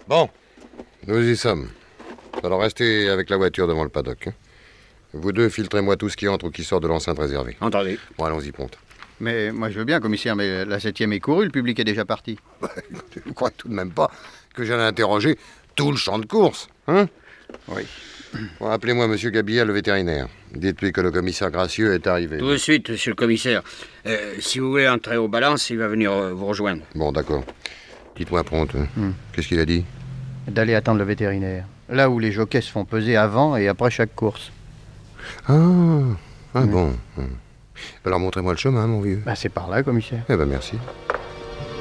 Bon, nous y sommes. Alors restez avec la voiture devant le paddock. Vous deux, filtrez-moi tout ce qui entre ou qui sort de l'enceinte réservée. Entendu. Bon, allons-y, Ponte. Mais moi je veux bien, commissaire, mais la 7e est courue, le public est déjà parti. Je ne crois tout de même pas que j'allais interroger tout le champ de course, hein? Oui. Bon, appelez-moi monsieur Gabilla, le vétérinaire. Dites-lui que le commissaire Gracieux est arrivé. Tout de suite, monsieur le commissaire. Si vous voulez entrer aux balances, il va venir vous rejoindre. Bon, d'accord. Dites-moi, Ponte, qu'est-ce qu'il a dit? D'aller attendre le vétérinaire. Là où les jockeys se font peser avant et après chaque course. Bon. Alors montrez-moi le chemin, mon vieux. C'est par là, commissaire. Eh ben merci.